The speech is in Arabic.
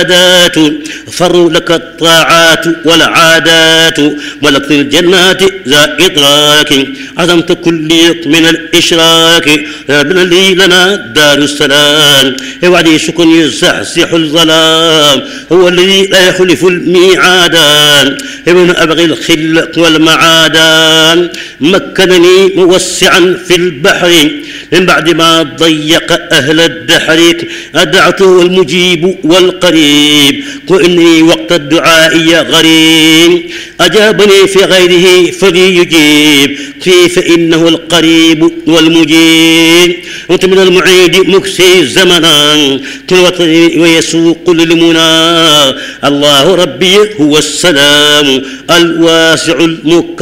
فر لك الطاعات والعادات ملكت الجنات ذا إدراك عظمت كلي من الإشراك ربنا لي لنا دار السلام وعدي شكر يزحزح الظلام هو الذي لا يخلف الميعاد ابن أبغي الخل والمعادان مكنني موسعا في البحر من بعد ما ضيق أهل الدحر أدعته المجيب والقريب وإني وقت الدعاء غريب أجابني في غيره فليجيب فيه فإنه القريب والمجيب وأنت من المعيد مكسي زمنا ويسوق للمنى الله ربي هو السلام الواسع المكرم